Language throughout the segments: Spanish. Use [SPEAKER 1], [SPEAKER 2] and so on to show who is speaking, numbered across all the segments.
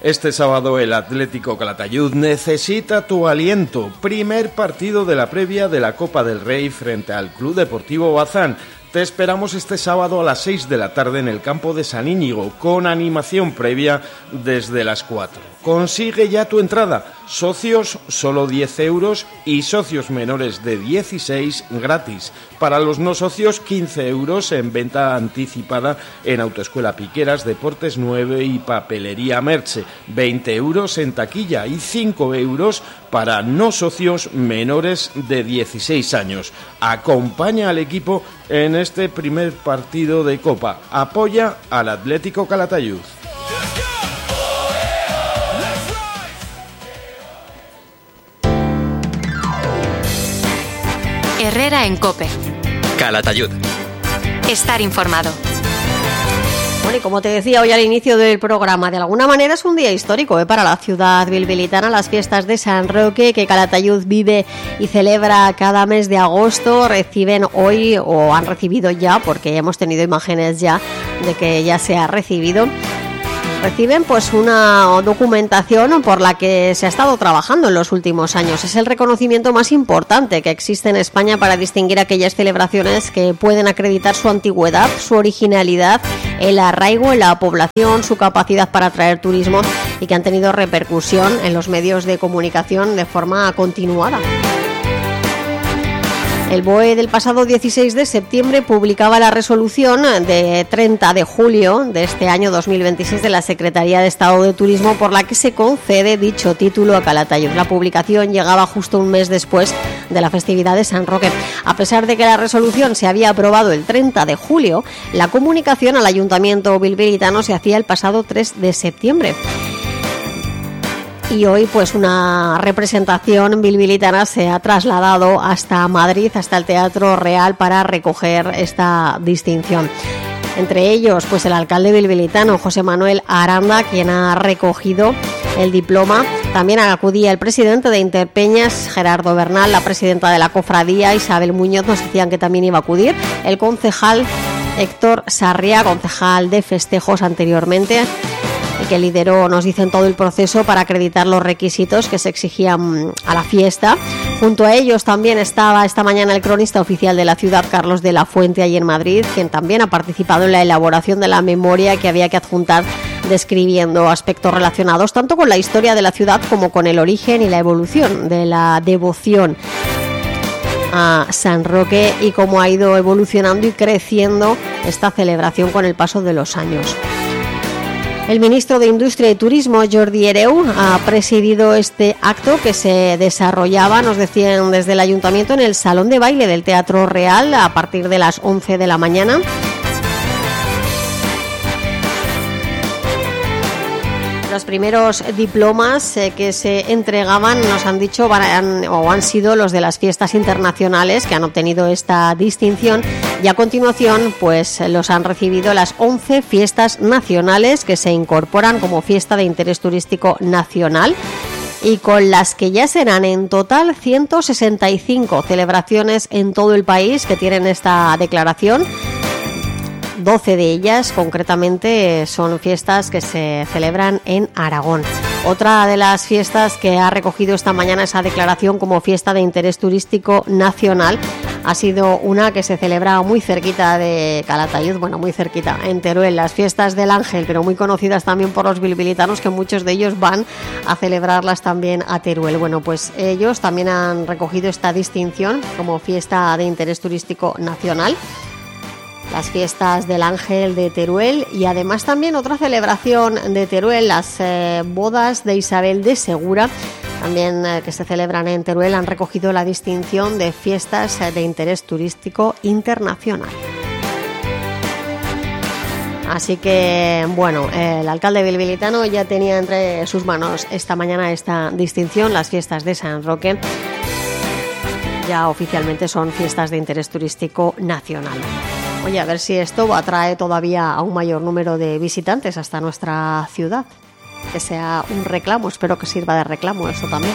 [SPEAKER 1] Este sábado el Atlético Calatayud necesita tu aliento. Primer partido de la previa de la Copa del Rey frente al Club Deportivo Bazán. Te esperamos este sábado a las 6 de la tarde en el campo de San Íñigo, con animación previa desde las 4. Consigue ya tu entrada. Socios solo 10 euros y socios menores de 16 gratis. Para los no socios 15 euros en venta anticipada en Autoescuela Piqueras, Deportes 9 y Papelería Merche. 20 euros en taquilla y 5 euros para no socios menores de 16 años. Acompaña al equipo en este primer partido de Copa. Apoya al Atlético Calatayud.
[SPEAKER 2] Herrera en COPE.
[SPEAKER 3] Calatayud.
[SPEAKER 2] Estar informado.
[SPEAKER 4] Bueno, y como te decía hoy al inicio del programa, de alguna manera es un día histórico para la ciudad bilbilitana, las fiestas de San Roque que Calatayud vive y celebra cada mes de agosto. Reciben hoy, o han recibido ya, porque hemos tenido imágenes ya de que ya se ha recibido, reciben pues una documentación por la que se ha estado trabajando en los últimos años. Es el reconocimiento más importante que existe en España para distinguir aquellas celebraciones que pueden acreditar su antigüedad, su originalidad, el arraigo en la población, su capacidad para atraer turismo y que han tenido repercusión en los medios de comunicación de forma continuada. El BOE del pasado 16 de septiembre publicaba la resolución de 30 de julio de este año 2026 de la Secretaría de Estado de Turismo por la que se concede dicho título a Calatayud. La publicación llegaba justo un mes después de la festividad de San Roque. A pesar de que la resolución se había aprobado el 30 de julio, la comunicación al Ayuntamiento bilbilitano se hacía el pasado 3 de septiembre. Y hoy pues una representación bilbilitana se ha trasladado hasta Madrid, hasta el Teatro Real, para recoger esta distinción. Entre ellos pues el alcalde bilbilitano José Manuel Aranda, quien ha recogido el diploma. También acudía el presidente de Interpeñas, Gerardo Bernal, la presidenta de la cofradía, Isabel Muñoz, nos decían que también iba a acudir, el concejal Héctor Sarria, concejal de festejos anteriormente, que lideró, nos dicen, todo el proceso para acreditar los requisitos que se exigían a la fiesta. Junto a ellos también estaba esta mañana el cronista oficial de la ciudad, Carlos de la Fuente, allí en Madrid, quien también ha participado en la elaboración de la memoria que había que adjuntar, describiendo aspectos relacionados tanto con la historia de la ciudad como con el origen y la evolución de la devoción a San Roque y cómo ha ido evolucionando y creciendo esta celebración con el paso de los años. El ministro de Industria y Turismo, Jordi Hereu, ha presidido este acto que se desarrollaba, nos decían desde el Ayuntamiento, en el Salón de Baile del Teatro Real a partir de las 11 de la mañana. Los primeros diplomas que se entregaban, nos han dicho, han sido los de las fiestas internacionales que han obtenido esta distinción, y a continuación pues los han recibido las 11 fiestas nacionales que se incorporan como fiesta de interés turístico nacional y con las que ya serán en total 165 celebraciones en todo el país que tienen esta declaración. 12 de ellas concretamente son fiestas que se celebran en Aragón. Otra de las fiestas que ha recogido esta mañana esa declaración como fiesta de interés turístico nacional ha sido una que se celebra muy cerquita de Calatayud, bueno, muy cerquita, en Teruel, las fiestas del Ángel, pero muy conocidas también por los bilbilitanos, que muchos de ellos van a celebrarlas también a Teruel. Bueno, pues ellos también han recogido esta distinción como fiesta de interés turístico nacional, las fiestas del Ángel de Teruel, y además también otra celebración de Teruel, las bodas de Isabel de Segura, también que se celebran en Teruel, han recogido la distinción de fiestas de interés turístico internacional. Así que, bueno, el alcalde bilbilitano ya tenía entre sus manos esta mañana esta distinción, las fiestas de San Roque. Ya oficialmente son fiestas de interés turístico nacional. Oye, a ver si esto atrae todavía a un mayor número de visitantes hasta nuestra ciudad. Que sea un reclamo, espero que sirva de reclamo eso también.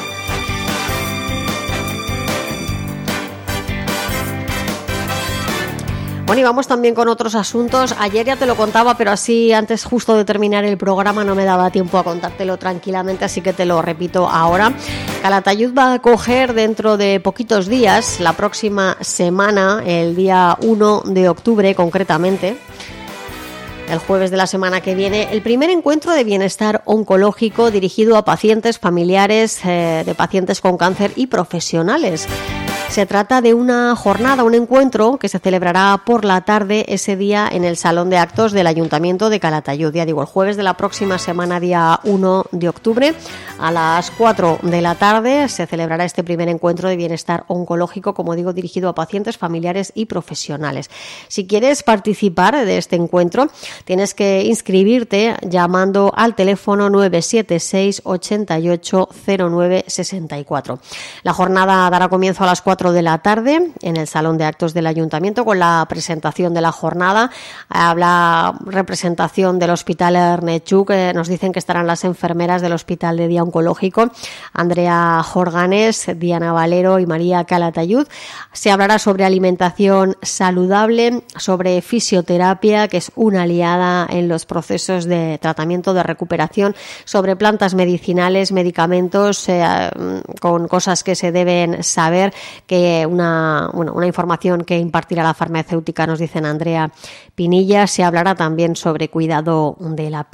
[SPEAKER 4] Bueno, y vamos también con otros asuntos. Ayer ya te lo contaba, pero así antes justo de terminar el programa no me daba tiempo a contártelo tranquilamente, así que te lo repito ahora. Calatayud va a acoger dentro de poquitos días, la próxima semana, el día 1 de octubre concretamente, el jueves de la semana que viene, el primer encuentro de bienestar oncológico dirigido a pacientes, familiares de pacientes con cáncer y profesionales. Se trata de una jornada, un encuentro que se celebrará por la tarde ese día en el Salón de Actos del Ayuntamiento de Calatayud. Ya digo, el jueves de la próxima semana, día 1 de octubre, a las 4 de la tarde se celebrará este primer encuentro de bienestar oncológico, como digo, dirigido a pacientes, familiares y profesionales. Si quieres participar de este encuentro, tienes que inscribirte llamando al teléfono 976 88 09 64. La jornada dará comienzo a las 4 de la tarde en el Salón de Actos del Ayuntamiento con la presentación de la jornada. Habla representación del Hospital Ernest, nos dicen que estarán las enfermeras del Hospital de Día Oncológico, Andrea Jorganes, Diana Valero y María Calatayud. Se hablará sobre alimentación saludable, sobre fisioterapia, que es una aliada en los procesos de tratamiento, de recuperación, sobre plantas medicinales, medicamentos, con cosas que se deben saber, que una información que impartirá la farmacéutica, nos dicen Andrea Pinilla. Se hablará también sobre cuidado de la piel.